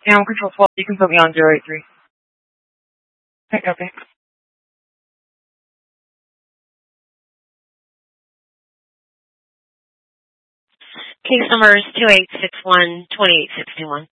Animal Control 12, you can put me on 083. Okay, copy. Case number is 2861-2861.